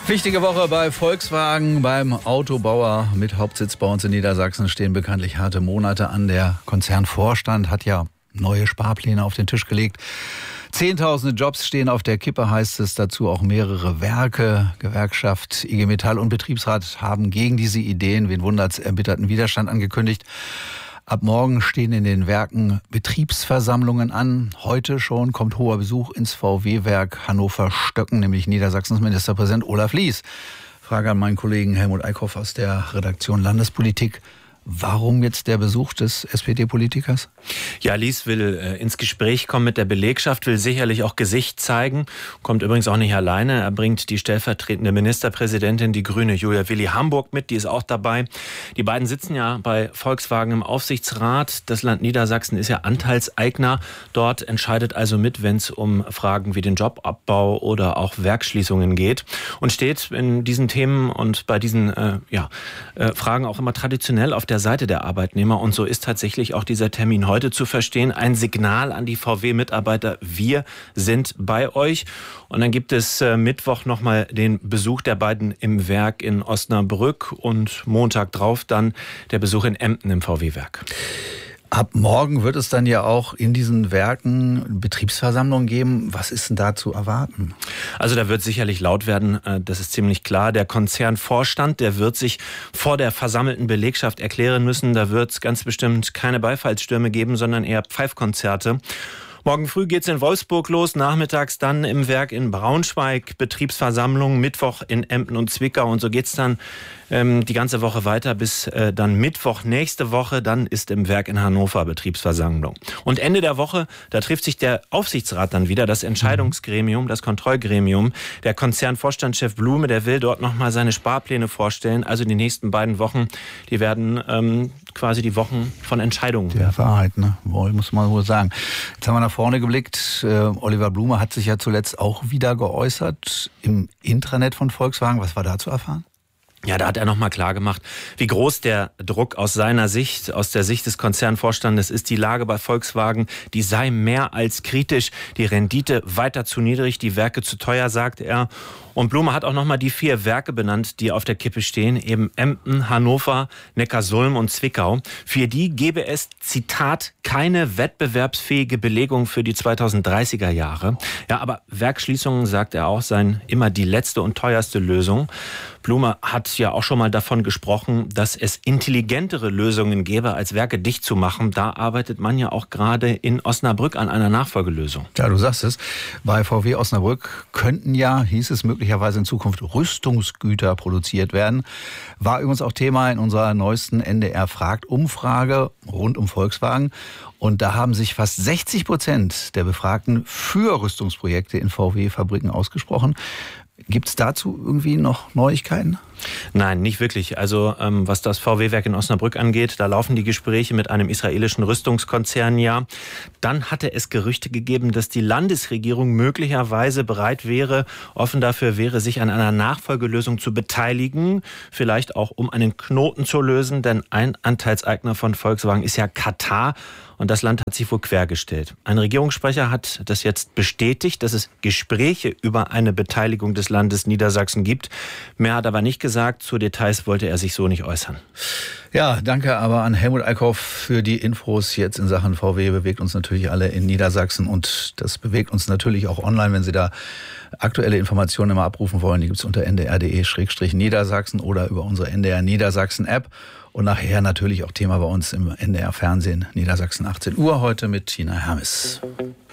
Wichtige Woche bei Volkswagen, beim Autobauer mit Hauptsitz bei uns in Niedersachsen stehen bekanntlich harte Monate an. Der Konzernvorstand hat ja neue Sparpläne auf den Tisch gelegt. Zehntausende Jobs stehen auf der Kippe, heißt es. Dazu auch mehrere Werke. Gewerkschaft, IG Metall und Betriebsrat haben gegen diese Ideen, wen wundert's, erbitterten Widerstand angekündigt. Ab morgen stehen in den Werken Betriebsversammlungen an. Heute schon kommt hoher Besuch ins VW-Werk Hannover-Stöcken, nämlich Niedersachsens Ministerpräsident Olaf Lies. Frage an meinen Kollegen Helmut Eickhoff aus der Redaktion Landespolitik. Warum jetzt der Besuch des SPD-Politikers? Ja, Lies will ins Gespräch kommen mit der Belegschaft, will sicherlich auch Gesicht zeigen. Kommt übrigens auch nicht alleine. Er bringt die stellvertretende Ministerpräsidentin, die Grüne Julia Willi Hamburg, mit. Die ist auch dabei. Die beiden sitzen ja bei Volkswagen im Aufsichtsrat. Das Land Niedersachsen ist ja Anteilseigner. Dort entscheidet also mit, wenn es um Fragen wie den Jobabbau oder auch Werksschließungen geht. Und steht in diesen Themen und bei diesen Fragen auch immer traditionell auf der Seite der Arbeitnehmer. Und so ist tatsächlich auch dieser Termin heute zu verstehen. Ein Signal an die VW-Mitarbeiter, wir sind bei euch. Und dann gibt es Mittwoch nochmal den Besuch der beiden im Werk in Osnabrück und Montag drauf dann der Besuch in Emden im VW-Werk. Ab morgen wird es dann ja auch in diesen Werken Betriebsversammlungen geben. Was ist denn da zu erwarten? Also da wird sicherlich laut werden, das ist ziemlich klar. Der Konzernvorstand, der wird sich vor der versammelten Belegschaft erklären müssen. Da wird es ganz bestimmt keine Beifallsstürme geben, sondern eher Pfeifkonzerte. Morgen früh geht's in Wolfsburg los, nachmittags dann im Werk in Braunschweig, Betriebsversammlung, Mittwoch in Emden und Zwickau und so geht's dann die ganze Woche weiter bis dann Mittwoch nächste Woche, dann ist im Werk in Hannover Betriebsversammlung. Und Ende der Woche, da trifft sich der Aufsichtsrat dann wieder, das Entscheidungsgremium, das Kontrollgremium. Der Konzernvorstandschef Blume, der will dort nochmal seine Sparpläne vorstellen. Also die nächsten beiden Wochen, die werden quasi die Wochen von Entscheidungen. Der Wahrheit, ne? Muss man wohl sagen. Jetzt haben wir nach vorne geblickt. Oliver Blume hat sich ja zuletzt auch wieder geäußert im Intranet von Volkswagen. Was war da zu erfahren? Ja, da hat er nochmal klargemacht, wie groß der Druck aus seiner Sicht, aus der Sicht des Konzernvorstandes ist. Die Lage bei Volkswagen, die sei mehr als kritisch. Die Rendite weiter zu niedrig, die Werke zu teuer, sagt er. Und Blume hat auch nochmal die 4 Werke benannt, die auf der Kippe stehen. Eben Emden, Hannover, Neckarsulm und Zwickau. Für die gebe es, Zitat, keine wettbewerbsfähige Belegung für die 2030er Jahre. Ja, aber Werksschließungen, sagt er auch, seien immer die letzte und teuerste Lösung. Blume hat ja auch schon mal davon gesprochen, dass es intelligentere Lösungen gäbe, als Werke dicht zu machen. Da arbeitet man ja auch gerade in Osnabrück an einer Nachfolgelösung. Ja, du sagst es. Bei VW Osnabrück könnten ja, hieß es, möglicherweise in Zukunft Rüstungsgüter produziert werden. War übrigens auch Thema in unserer neuesten NDR-Fragt-Umfrage rund um Volkswagen. Und da haben sich fast 60% der Befragten für Rüstungsprojekte in VW-Fabriken ausgesprochen. Gibt es dazu irgendwie noch Neuigkeiten? Nein, nicht wirklich. Also was das VW-Werk in Osnabrück angeht, da laufen die Gespräche mit einem israelischen Rüstungskonzern ja. Dann hatte es Gerüchte gegeben, dass die Landesregierung möglicherweise bereit wäre, offen dafür wäre, sich an einer Nachfolgelösung zu beteiligen. Vielleicht auch, um einen Knoten zu lösen, denn ein Anteilseigner von Volkswagen ist ja Katar. Und das Land hat sich wohl quergestellt. Ein Regierungssprecher hat das jetzt bestätigt, dass es Gespräche über eine Beteiligung des Landes Niedersachsen gibt. Mehr hat aber nicht gesagt. Zu Details wollte er sich so nicht äußern. Ja, danke aber an Helmut Eickhoff für die Infos jetzt in Sachen VW. Bewegt uns natürlich alle in Niedersachsen und das bewegt uns natürlich auch online, wenn Sie da aktuelle Informationen immer abrufen wollen. Die gibt es unter ndr.de/Niedersachsen oder über unsere NDR Niedersachsen App. Und nachher natürlich auch Thema bei uns im NDR Fernsehen Niedersachsen 18 Uhr heute mit Tina Hermes.